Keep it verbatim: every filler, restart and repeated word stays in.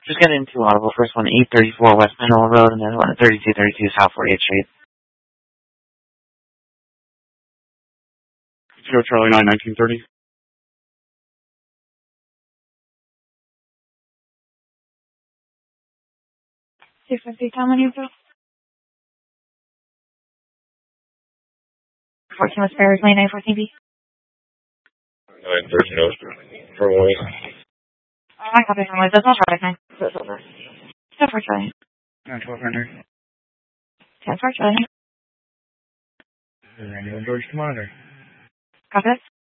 Just get into Audible. First one, eight thirty-four West Mineral Road, and then one at thirty-two thirty-two South forty-eighth Street. Zero Charlie nine nineteen thirty. Six fifty. How many of those? Fourteen West Ferris Lane, nine fourteen B. Nine thirteen Oak for one. I copy from Liz. That's all traffic nine. That's over. Ten four Charlie. Nine twelve hundred. Ten four Charlie. Randy and George to monitor. Copy that.